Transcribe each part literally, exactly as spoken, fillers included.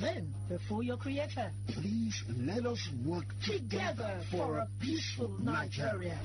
then before your creator. Please let us work Together for a peaceful Nigeria.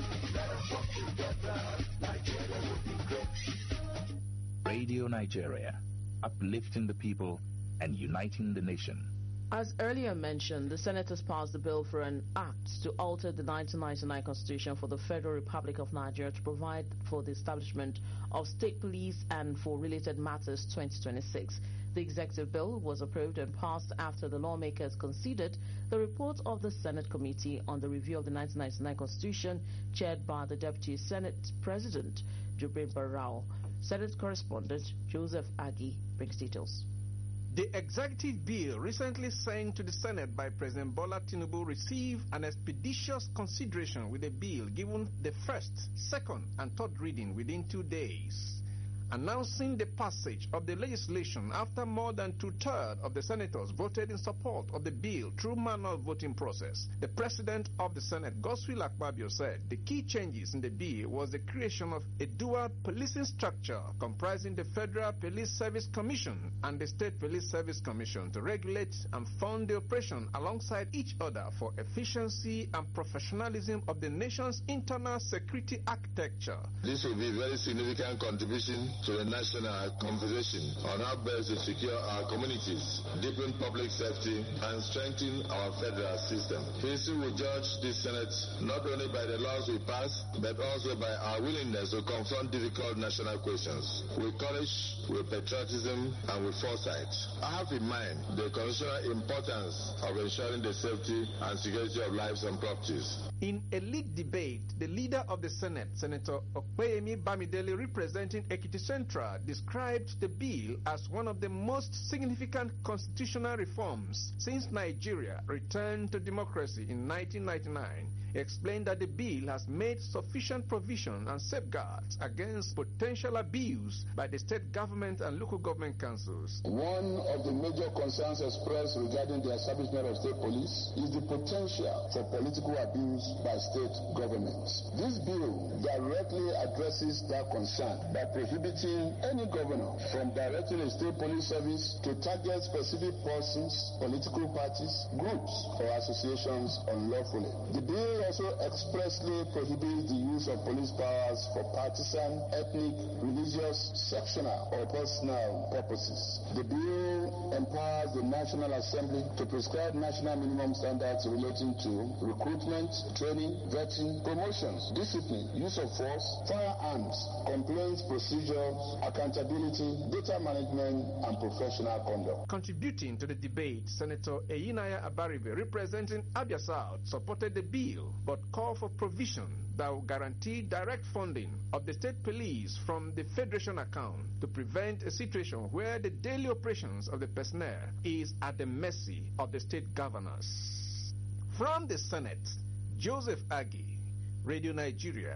Radio Nigeria, uplifting the people and uniting the nation. As earlier mentioned, the senators passed the bill for an act to alter the nineteen ninety-nine Constitution for the Federal Republic of Nigeria to provide for the establishment of state police and for related matters twenty twenty-six. The executive bill was approved and passed after the lawmakers considered the report of the Senate Committee on the Review of the nineteen ninety-nine Constitution, chaired by the Deputy Senate President, Jibrin Barau. Senate correspondent Joseph Aggie brings details. The executive bill recently sent to the Senate by President Bola Tinubu received an expeditious consideration, with the bill given the first, second, and third reading within two days. Announcing the passage of the legislation after more than two-thirds of the senators voted in support of the bill through manual voting process, the President of the Senate, Godswill Akpabio, said the key changes in the bill was the creation of a dual policing structure comprising the Federal Police Service Commission and the State Police Service Commission to regulate and fund the operation alongside each other for efficiency and professionalism of the nation's internal security architecture. This will be a very significant contribution to the national conversation on how best to secure our communities, deepen public safety, and strengthen our federal system. History will judge this Senate not only by the laws we pass, but also by our willingness to confront difficult national questions with courage, with patriotism, and with foresight. I have in mind the constitutional importance of ensuring the safety and security of lives and properties. In a lead debate, the leader of the Senate, Senator Okpeyemi Bamidele, representing Ekiti Central, described the bill as one of the most significant constitutional reforms since Nigeria returned to democracy in nineteen ninety-nine. He explained that the bill has made sufficient provision and safeguards against potential abuse by the state government and local government councils. One of the major concerns expressed regarding the establishment of state police is the potential for political abuse by state governments. This bill directly addresses that concern by prohibiting any governor from directing a state police service to target specific persons, political parties, groups, or associations unlawfully. The bill also expressly prohibits the use of police powers for partisan, ethnic, religious, sectional, or personal purposes. The bill empowers the National Assembly to prescribe national minimum standards relating to recruitment, training, vetting, promotions, discipline, use of force, firearms, complaints procedures, accountability, data management, and professional conduct. Contributing to the debate, Senator Eyinaya Abaribe, representing Abia South, supported the bill but called for provision that will guarantee direct funding of the state police from the federation account to prevent a situation where the daily operations of the personnel is at the mercy of the state governors. From the Senate, Joseph Aggie, Radio Nigeria.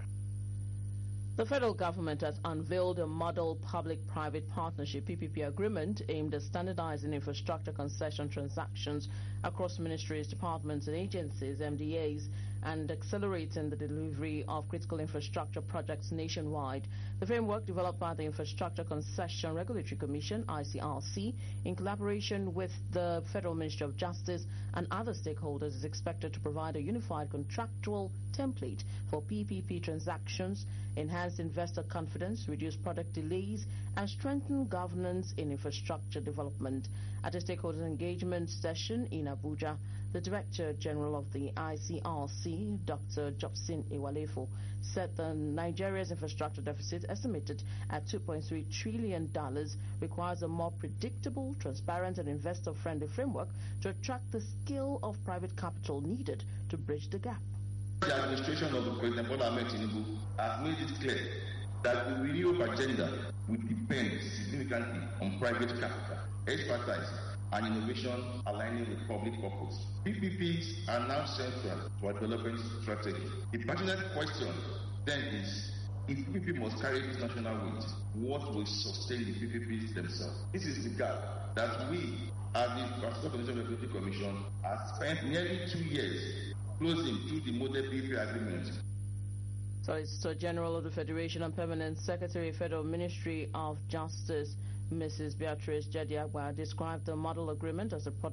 The federal government has unveiled a model public-private partnership P P P agreement aimed at standardizing infrastructure concession transactions across ministries, departments, and agencies, M D As, and accelerating the delivery of critical infrastructure projects nationwide. The framework, developed by the Infrastructure Concession Regulatory Commission, I C R C, in collaboration with the Federal Ministry of Justice and other stakeholders, is expected to provide a unified contractual template for P P P transactions, enhance investor confidence, reduce product delays, and strengthen governance in infrastructure development. At a stakeholders engagement session in Abuja, the Director General of the I C R C, Doctor Jobson Iwalefo, said that Nigeria's infrastructure deficit, estimated at two point three trillion dollars, requires a more predictable, transparent, and investor-friendly framework to attract the scale of private capital needed to bridge the gap. The administration of President Bola Ahmed Tinubu has made it clear that the renewable agenda will depend significantly on private capital, expertise, and innovation aligning with public purpose. P P Ps are now central to our development strategy. The pertinent question then is, if P P P must carry this national weight, what will sustain the P P Ps themselves? This is the gap that we, as the Infrastructure Concession Regulatory Commission, have spent nearly two years closing through the model P P P agreement. Solicitor General of the Federation and Permanent Secretary, Federal Ministry of Justice, Missus Beatrice Jediagba, described the model agreement as a product